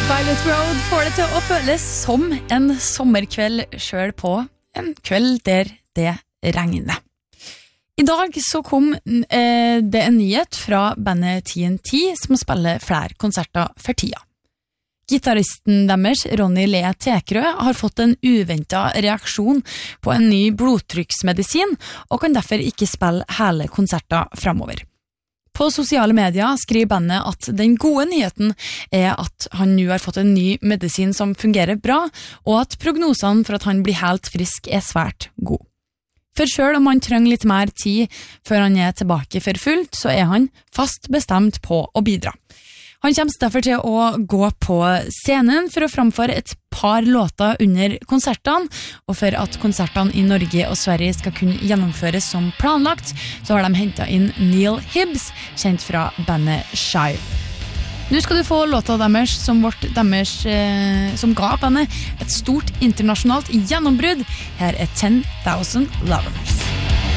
Violet Road får det til å føles som en sommerkveld selv på en kveld der det regner. I dag så kom det en nyhet fra bandet TNT som spiller flere konserter for tida. Gitaristen deres, Ronny Le Tekrø, har fått en uventet reaksjon på en ny blodtrykksmedisin og kan derfor ikke spille hele konserter fremover. På sosiale medier skriver bandet at den gode nyheten er at han nå har fått en ny medisin som fungerer bra, og at prognosene for at han blir helt frisk er svært god. For selv om han trenger litt mer tid før han er tilbake for fullt, så er han fast bestemt på å bidra. Han kommer derfor til å gå på scenen for å framføre et par låter under konsertene, og for at konsertene i Norge og Sverige skal kunne gjennomføres som planlagt, så har de hentet inn Neil Hibbs, kjent fra bandet Shy. Nå skal du få låta deres som ga bandet et stort internasjonalt gjennombrudd. Her er 10,000 Lovers.